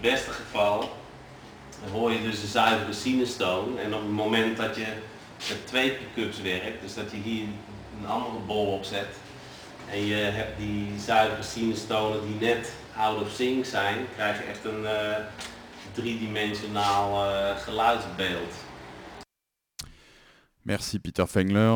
beste geval hoor je dus de zuivere sinustoon. En op het moment dat je met 2 pickups werkt, dus dat je hier een andere bol opzet en je hebt die zuivere sinustonen die net out of sync zijn, krijg je echt een driedimensionaal geluidsbeeld. Merci Peter Fengler,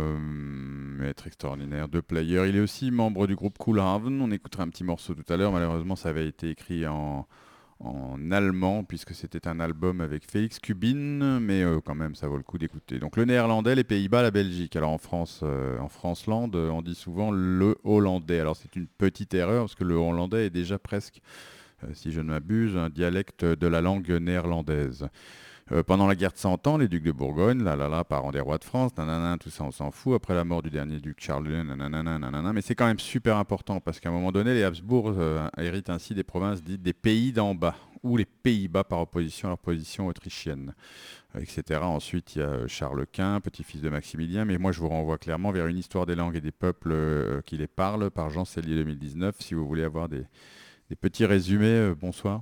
maître extraordinaire de player. Il est aussi membre du groupe Coolhaven. On écoutera un petit morceau tout à l'heure. Malheureusement, ça avait été écrit en allemand, puisque c'était un album avec Félix Cubin, mais quand même, ça vaut le coup d'écouter. Donc le néerlandais, les Pays-Bas, la Belgique. Alors en France-Land, on dit souvent le hollandais. Alors c'est une petite erreur, parce que le hollandais est déjà presque, si je ne m'abuse, un dialecte de la langue néerlandaise. Pendant la guerre de 100 ans, les ducs de Bourgogne, parents des rois de France, nanana, tout ça on s'en fout. Après la mort du dernier duc Charles II, nanana, nanana. Mais c'est quand même super important parce qu'à un moment donné, les Habsbourg héritent ainsi des provinces dites des pays d'en bas, ou les Pays-Bas par opposition à leur position autrichienne, etc. Ensuite, il y a Charles Quint, petit-fils de Maximilien. Mais moi, je vous renvoie clairement vers une histoire des langues et des peuples qui les parlent par Jean Sellier 2019. Si vous voulez avoir des petits résumés, bonsoir,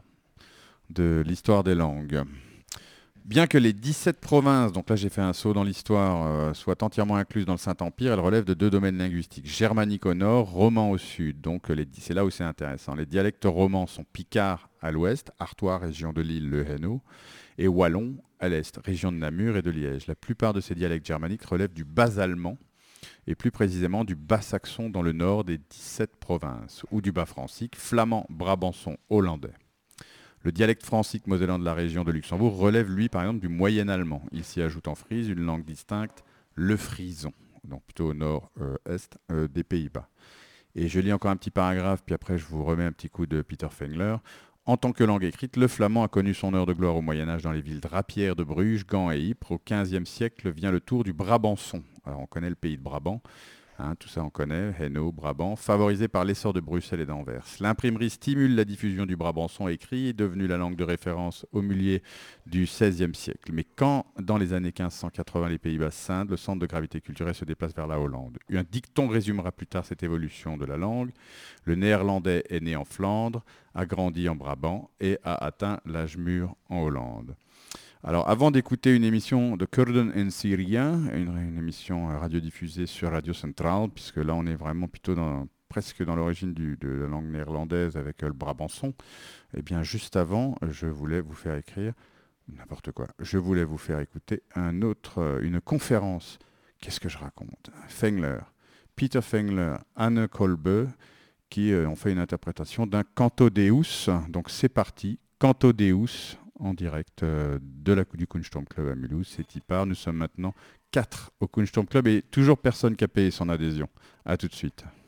de l'histoire des langues. Bien que les 17 provinces, donc là j'ai fait un saut dans l'histoire, soient entièrement incluses dans le Saint-Empire, elles relèvent de 2 domaines linguistiques, germanique au nord, roman au sud. Donc c'est là où c'est intéressant. Les dialectes romans sont picards à l'ouest, Artois, région de Lille, le Hainaut, et wallon à l'est, région de Namur et de Liège. La plupart de ces dialectes germaniques relèvent du bas-allemand, et plus précisément du bas-saxon dans le nord des 17 provinces, ou du bas-francique, flamand, brabançon, hollandais. Le dialecte francique mosellan de la région de Luxembourg relève, lui, par exemple, du moyen-allemand. Il s'y ajoute en Frise une langue distincte, le frison, donc plutôt au nord-est des Pays-Bas. Et je lis encore un petit paragraphe, puis après je vous remets un petit coup de Peter Fengler. En tant que langue écrite, le flamand a connu son heure de gloire au Moyen-Âge dans les villes drapières de Bruges, Gand et Ypres. Au XVe siècle vient le tour du brabançon. Alors on connaît le pays de Brabant. Tout ça on connaît, Hainaut, Brabant, favorisé par l'essor de Bruxelles et d'Anvers. L'imprimerie stimule la diffusion du brabançon écrit, est devenue la langue de référence au milieu du XVIe siècle. Mais quand, dans les années 1580, les Pays-Bas scindent, le centre de gravité culturelle se déplace vers la Hollande. Un dicton résumera plus tard cette évolution de la langue. Le néerlandais est né en Flandre, a grandi en Brabant et a atteint l'âge mûr en Hollande. Alors, avant d'écouter une émission de Kurden en Syrien, une émission radiodiffusée sur Radio Centrale, puisque là, on est vraiment plutôt presque dans l'origine de la langue néerlandaise avec le brabançon, eh bien, juste avant, je voulais vous faire écrire n'importe quoi. Je voulais vous faire écouter une conférence. Qu'est-ce que je raconte? Fengler, Peter Fengler, Anne Kolbe, qui ont fait une interprétation d'un Canto Deus. Donc, c'est parti, Canto Deus, en direct du Kunsturm Club à Mulhouse. C'est Tipar. Nous sommes maintenant 4 au Kunsturm Club et toujours personne qui a payé son adhésion. A tout de suite.